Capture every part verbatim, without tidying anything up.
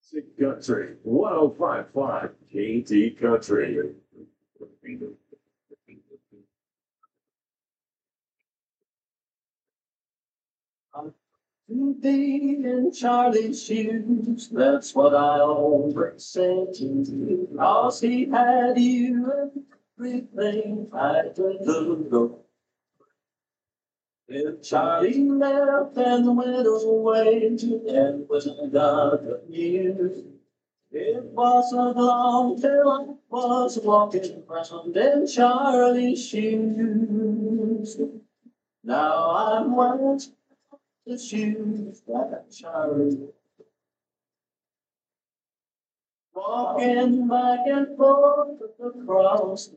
Country, one oh five point five K T Country. To be in Charlie's shoes, that's what I always say to you. Cause he had you and everything I could do. If Charlie left and went away and was got the news, it wasn't long till I was walking around in Charlie's shoes. Now I'm wearing the shoes that Charlie, walking back and forth across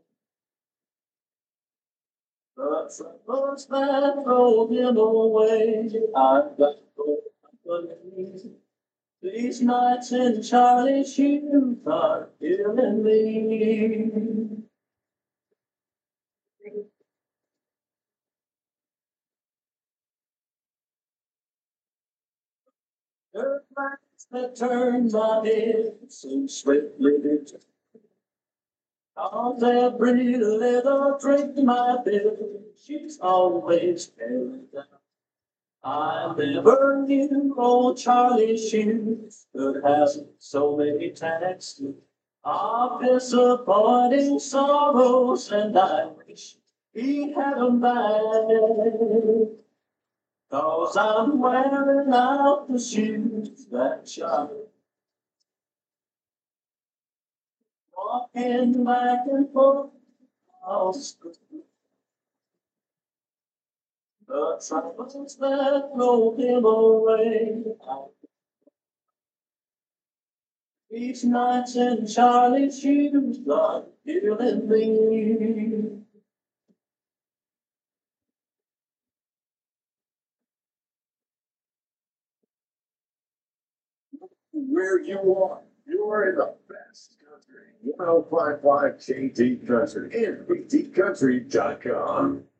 the troubles that drove him away. I've got to go believe these nights in Charlie's shoes are killing me. Her nights that turn my head so swiftly to cause every little drink my bill, she's always carried down. I never knew old Charlie's shoes could have so many tacks of disappointing sorrows, and I wish he had 'em back. Cause I'm wearing out the shoes that Charlie, walking back and forth across the troubles that rolled him away. Each night's in Charlie's shoes are killing me. Where you are, you are in the best country. one oh five point five K T Country and K T Country dot com.